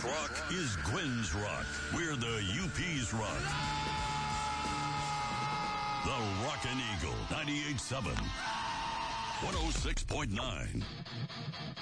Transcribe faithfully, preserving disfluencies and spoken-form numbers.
rock is Gwen's rock. We're the U P's rock. The Rockin' Eagle, ninety-eight point seven, one oh six point nine.